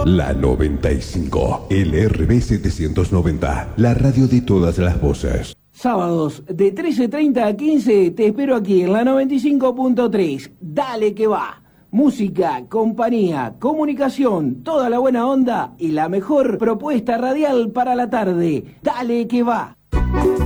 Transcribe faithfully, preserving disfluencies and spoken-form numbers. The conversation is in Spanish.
La noventa y cinco, L R B setecientos noventa, la radio de todas las voces. Sábados de trece treinta a quince te espero aquí en la noventa y cinco punto tres. Dale que va. Música, compañía, comunicación, toda la buena onda y la mejor propuesta radial para la tarde. Dale que va.